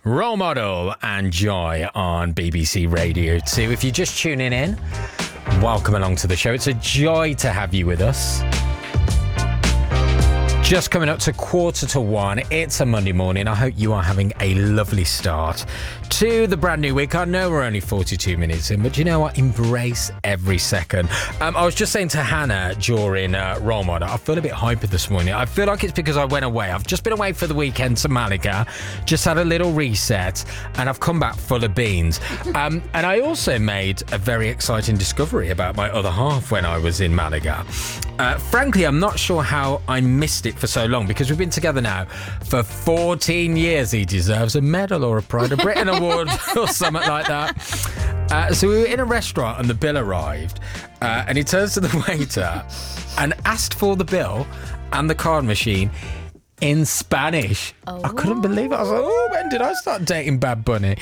Role Model and Joy on BBC Radio 2. If you're just tuning in, welcome along to the show. It's a joy to have you with us. Just coming up to 1:45. It's a Monday morning. I hope you are having a lovely start to the brand new week. I know we're only 42 minutes in, but you know what? Embrace every second. I was just saying to Hannah during Role Model, I feel a bit hyper this morning. I feel like it's because I went away. I've just been away for the weekend to Malaga, just had a little reset, and I've come back full of beans. And I also made a very exciting discovery about my other half when I was in Malaga. Frankly, I'm not sure how I missed it for so long, because we've been together now for 14 years. He deserves a medal or a Pride of Britain award or something like that. So we were in a restaurant and the bill arrived, and he turns to the waiter and asked for the bill and the card machine in Spanish. I couldn't believe it. I was like, oh, when did I start dating Bad Bunny?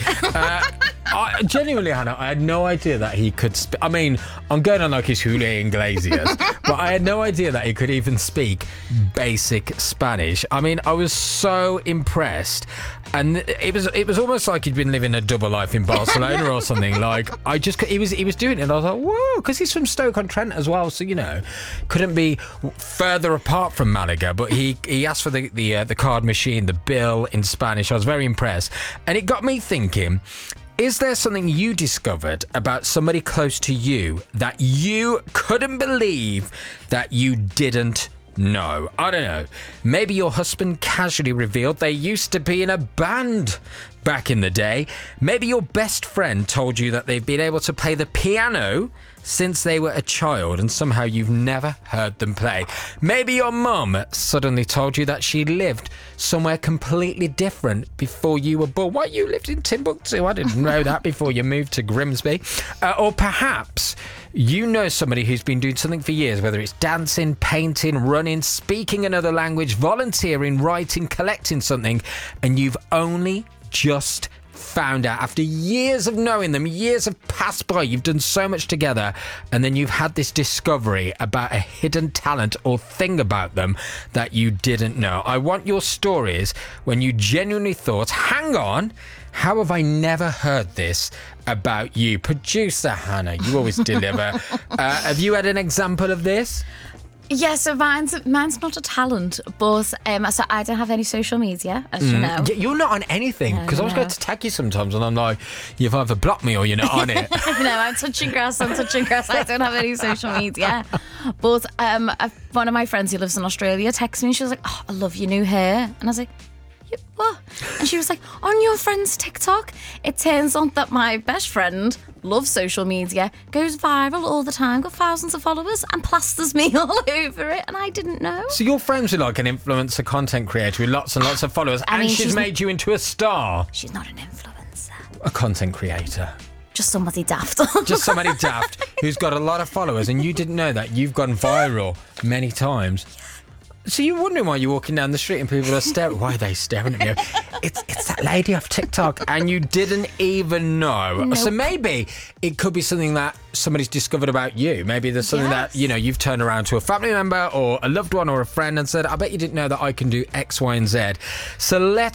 I genuinely, Hannah, I had no idea that he could I mean, I'm going on like his Julio Iglesias, but I had no idea that he could even speak basic Spanish. I mean, I was so impressed. And it was almost like he'd been living a double life in Barcelona or something. Like, he was doing it, and I was like, whoa, because he's from Stoke-on-Trent as well, so, you know, couldn't be further apart from Malaga. But he asked for the card machine, the bill in Spanish. I was very impressed. And it got me thinking, is there something you discovered about somebody close to you that you couldn't believe that you didn't know? I don't know. Maybe your husband casually revealed they used to be in a band back in the day. Maybe your best friend told you that they've been able to play the piano since they were a child and somehow you've never heard them play. Maybe your mum suddenly told you that she lived somewhere completely different before you were born. Why, you lived in Timbuktu? I didn't know that before you moved to Grimsby. Or perhaps you know somebody who's been doing something for years, whether it's dancing, painting, running, speaking another language, volunteering, writing, collecting something, and you've only just found out after years of knowing them, years have passed by, you've done so much together, and then you've had this discovery about a hidden talent or thing about them that you didn't know. I want your stories when you genuinely thought, hang on, how have I never heard this about you? Producer Hannah, you always deliver. Have you had an example of this? Yeah, so mine's not a talent, but so I don't have any social media, as you know. You're not on anything, because I was going to tag you sometimes, and I'm like, you've either blocked me or you're not on it. No, I'm touching grass. I don't have any social media. But one of my friends who lives in Australia texted me, and she was like, oh, I love your new hair. And I was like, what? And she was like, on your friend's TikTok, it turns out that my best friend loves social media, goes viral all the time, got thousands of followers, and plasters me all over it, and I didn't know. So your friend's like an influencer content creator with lots and lots of followers, and she's made you into a star. She's not an influencer. A content creator. Just somebody daft. Just somebody daft who's got a lot of followers, and you didn't know that. You've gone viral many times. So you're wondering why you're walking down the street and people are staring. Why are they staring at me? It's that lady off TikTok, and you didn't even know. Nope. So maybe it could be something that somebody's discovered about you. Maybe there's something that, you know, you've turned around to a family member or a loved one or a friend and said, I bet you didn't know that I can do X, Y, and Z. So let's